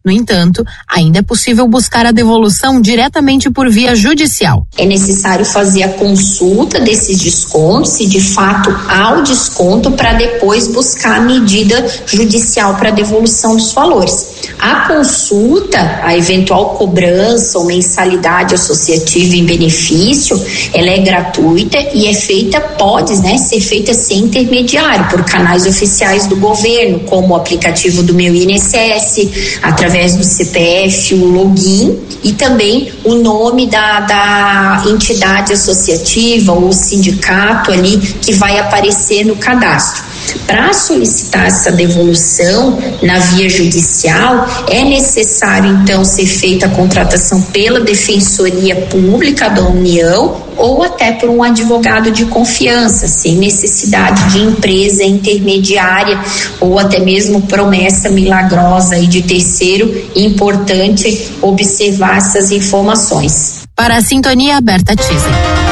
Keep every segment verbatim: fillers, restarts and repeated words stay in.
No entanto, ainda é possível buscar a devolução diretamente por via judicial. É necessário fazer a consulta desses descontos, se de fato há o desconto, para depois buscar a medida judicial para devolução dos valores. A consulta, a eventual cobrança ou mensalidade associativa em benefício, ela é gratuita e é feita, pode, né, ser feita sem intermediário, por canais oficiais do governo, como o aplicativo do Meu I N S S, através do C P F, o login e também o nome da, da entidade associativa ou sindicato ali que vai aparecer no cadastro. Para solicitar essa devolução na via judicial, é necessário então ser feita a contratação pela Defensoria Pública da União ou até por um advogado de confiança, sem necessidade de empresa intermediária ou até mesmo promessa milagrosa aí de terceiro. Importante observar essas informações. Para a Sintonia Aberta Tizen.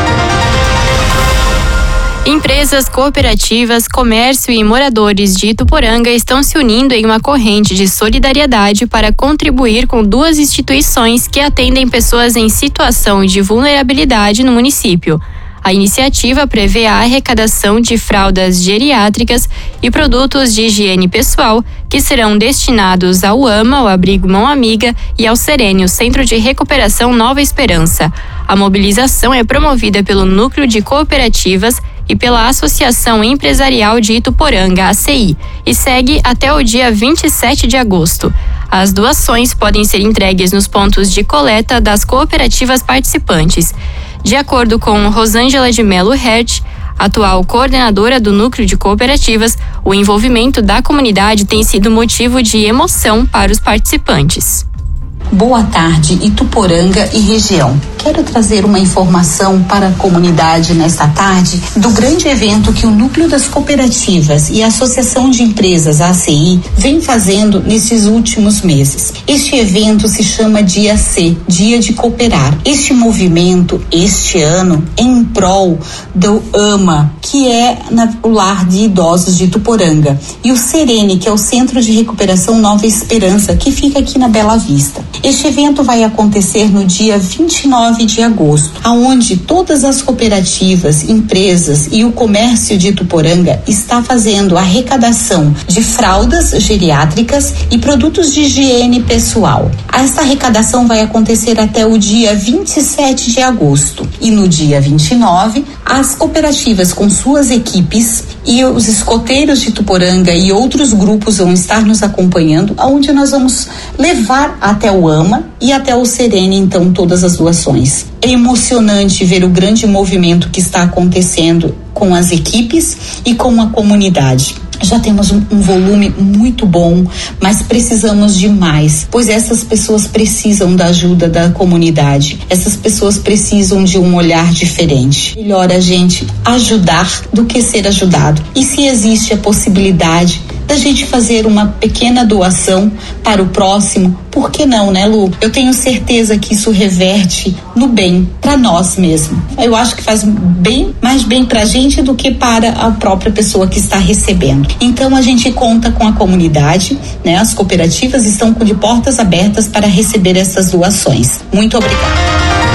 Empresas, cooperativas, comércio e moradores de Ituporanga estão se unindo em uma corrente de solidariedade para contribuir com duas instituições que atendem pessoas em situação de vulnerabilidade no município. A iniciativa prevê a arrecadação de fraldas geriátricas e produtos de higiene pessoal que serão destinados ao AMA, o Abrigo Mão Amiga, e ao Serênio, Centro de Recuperação Nova Esperança. A mobilização é promovida pelo Núcleo de Cooperativas e pela Associação Empresarial de Ituporanga, A C I, e segue até o dia vinte e sete de agosto. As doações podem ser entregues nos pontos de coleta das cooperativas participantes. De acordo com Rosângela de Melo Hertz, atual coordenadora do Núcleo de Cooperativas, o envolvimento da comunidade tem sido motivo de emoção para os participantes. Boa tarde, Ituporanga e região. Quero trazer uma informação para a comunidade nesta tarde do grande evento que o Núcleo das Cooperativas e a Associação de Empresas, a C I, vem fazendo nesses últimos meses. Este evento se chama Dia C, Dia de Cooperar. Este movimento, este ano, é em prol do AMA, que é na, o lar de idosos de Ituporanga, e o Serene, que é o Centro de Recuperação Nova Esperança, que fica aqui na Bela Vista. Este evento vai acontecer no dia vinte e nove de agosto, aonde todas as cooperativas, empresas e o comércio de Ituporanga está fazendo a arrecadação de fraldas geriátricas e produtos de higiene pessoal. Esta arrecadação vai acontecer até o dia vinte e sete de agosto e no dia vinte e nove, as cooperativas com suas equipes e os escoteiros de Ituporanga e outros grupos vão estar nos acompanhando, aonde nós vamos levar até o AMA e até o Serene, então, todas as doações. É emocionante ver o grande movimento que está acontecendo com as equipes e com a comunidade. Já temos um, um volume muito bom, mas precisamos de mais, pois essas pessoas precisam da ajuda da comunidade. Essas pessoas precisam de um olhar diferente. Melhor a gente ajudar do que ser ajudado. E se existe a possibilidade da gente fazer uma pequena doação para o próximo, por que não, né, Lu? Eu tenho certeza que isso reverte no bem para nós mesmos. Eu acho que faz bem, mais bem para a gente do que para a própria pessoa que está recebendo. Então a gente conta com a comunidade, né? As cooperativas estão de portas abertas para receber essas doações. Muito obrigada.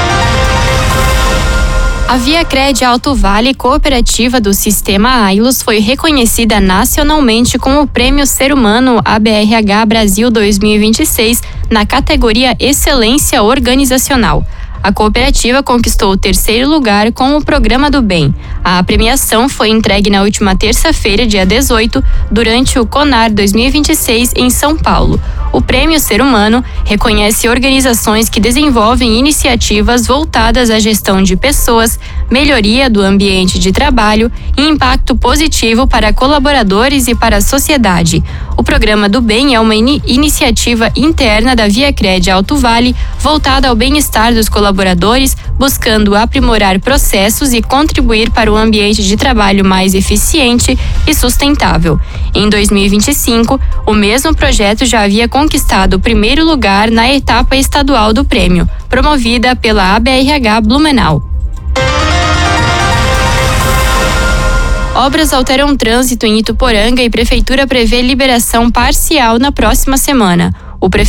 A Viacred Alto Vale, cooperativa do Sistema Ailos, foi reconhecida nacionalmente com o Prêmio Ser Humano A B R H Brasil dois mil e vinte e seis na categoria Excelência Organizacional. A cooperativa conquistou o terceiro lugar com o Programa do Bem. A premiação foi entregue na última terça-feira, dia dezoito, durante o CONAR dois mil e vinte e seis em São Paulo. O Prêmio Ser Humano reconhece organizações que desenvolvem iniciativas voltadas à gestão de pessoas, melhoria do ambiente de trabalho e impacto positivo para colaboradores e para a sociedade. O Programa do Bem é uma in- iniciativa interna da Viacred Alto Vale voltada ao bem-estar dos colaboradores, buscando aprimorar processos e contribuir para um ambiente de trabalho mais eficiente e sustentável. Em dois mil e vinte e cinco, o mesmo projeto já havia conquistado o primeiro lugar na etapa estadual do prêmio, promovida pela A B R H Blumenau. Obras alteram trânsito em Ituporanga e Prefeitura prevê liberação parcial na próxima semana. O